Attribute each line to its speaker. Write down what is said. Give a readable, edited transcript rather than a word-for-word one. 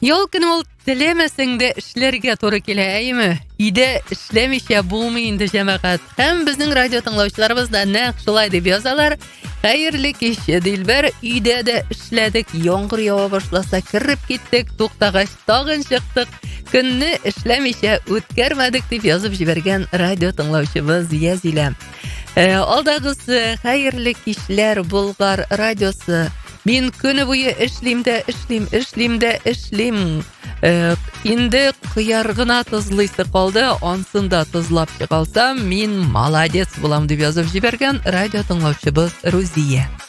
Speaker 1: Ял көне ул теләмәсәң дә эшләргә туры килә, әйеме? Өйдә эшләмичә булмый инде җәмәгать. Һәм безнең радио тыңлаучыларыбыз да нәкъ шулай дип язалар. Хәерле кич, Дилбәр. Өйдә дә эшләдек, яңгыр ява башласа киреп киттек, туктагач тагын чыктык. Көнне эшләмичә үткәрмәдек дип язып җибәргән радио тыңлаучыбыз Язилә. Алдагысы хәерле кичләр Болгар радиосы. Мин көне буе эшлим дә эшлим. Инде кыяр гына тызлыйсы калды, ансын да тызлап чыгалсам, мин молодец булам дип язып җибәргән радио тыңлаучыбыз Рузия.